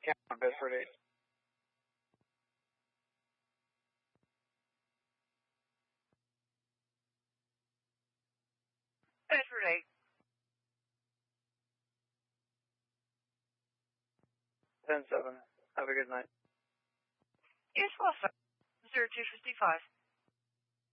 Cameron, Bedford 8. Bedford 8. 10-7. Have a good night. Yes, well, sir. 0255.